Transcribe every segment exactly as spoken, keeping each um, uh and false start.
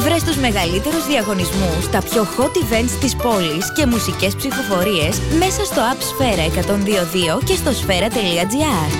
Βρες τους μεγαλύτερους διαγωνισμούς, τα πιο hot events της πόλης και μουσικές ψηφοφορίες μέσα στο app Σφαίρα εκατόν δύο δύο και στο σφαίρα τελεία τζι άρ.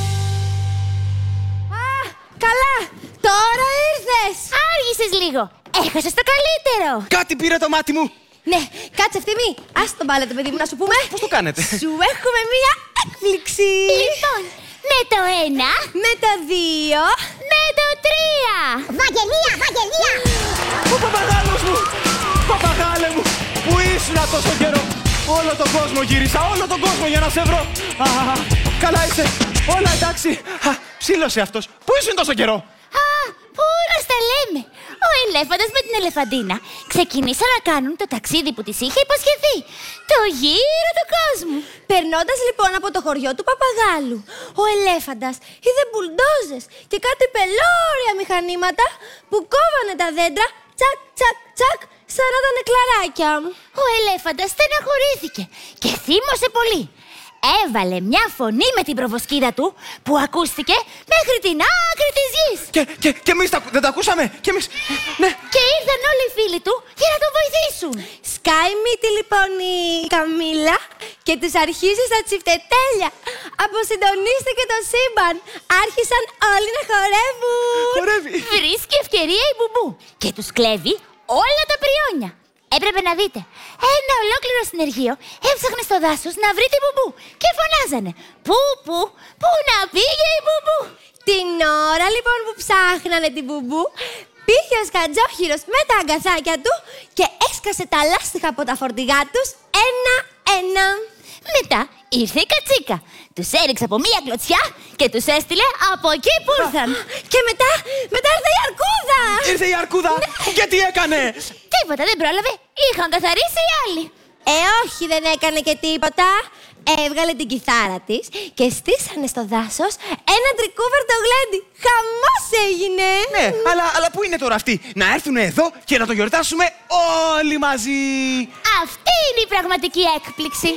Α, καλά! Τώρα ήρθες! Άργησες λίγο! Έχασες το καλύτερο! Κάτι πήρε το μάτι μου! Ναι, κάτσε ευθύμη! Ας τον πάλετε, παιδί μου, να σου πούμε! Πώς το κάνετε? Σου έχουμε μία έκπληξη! Λοιπόν, με το ένα, Με το δύο... με το τρία! Βαγγελία, Βαγγελία! Ο παπαγάλος μου! Παπαγάλε μου! Πού ήσουν τόσο καιρό? Όλο τον κόσμο γύρισα, όλο τον κόσμο για να σε βρω! Α, καλά είσαι! Όλα εντάξει! Α, ψήλωσε αυτός! Πού ήσουν τόσο καιρό? Α, πού να στα λέμε! Ο ελέφαντας με την ελεφαντίνα ξεκινήσαν να κάνουν το ταξίδι που της είχε υποσχεθεί. Το γύρο του κόσμου. Περνώντας λοιπόν από το χωριό του παπαγάλου, ο ελέφαντας είδε μπουλντόζες και κάτι πελώρια μηχανήματα που κόβανε τα δέντρα τσακ τσακ τσακ σαν να ήταν κλαράκια. Ο ελέφαντας στεναχωρήθηκε και θύμωσε πολύ. Έβαλε μια φωνή με την προβοσκίδα του που ακούστηκε μέχρι την άκρη της γης. Και, και, και εμείς τα, δεν τα ακούσαμε! Και εμείς... Ναι! Και ήρθαν όλοι οι φίλοι του για να τον βοηθήσουν. Σκάει μύτη λοιπόν η Καμίλα και τους αρχίζει στα τσιφτετέλια. Αποσυντονίστηκε το σύμπαν. Άρχισαν όλοι να χορεύουν. Χορεύει! Βρίσκει ευκαιρία η Μπουμπού και τους κλέβει όλα τα πριόνια. Έπρεπε να δείτε, ένα ολόκληρο συνεργείο έψαχνε στο δάσος να βρει την Μπουμπού και φωνάζανε «Πού, πού, πού να πήγε η Μπουμπού!» Την ώρα λοιπόν που ψάχνανε την Μπουμπού, πήγε ο Σκατζόχυρος με τα αγκαθάκια του και έσκασε τα λάστιχα από τα φορτηγά τους ένα-ένα. Μετά ήρθε η Κατσίκα, τους έριξε από μία κλωτσιά και τους έστειλε από εκεί που ήρθαν. Και μετά, μετά ήρθε η Αρκούδα! Ήρθε η Αρκούδα! Και τι έκανε? Τίποτα δεν πρόλαβε, είχαν καθαρίσει οι άλλοι. Ε, όχι, δεν έκανε και τίποτα. Έβγαλε την κιθάρα της και στήσανε στο δάσος ένα τρικούβερ το γλέντι. Χαμός έγινε! Ναι, αλλά, αλλά πού είναι τώρα αυτοί? Να έρθουν εδώ και να το γιορτάσουμε όλοι μαζί! Αυτή είναι η πραγματική έκπληξη.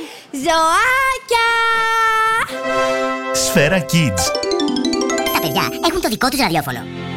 Ζωάκια! Σφαίρα Kids. Τα παιδιά έχουν το δικό τους ραδιόφωνο.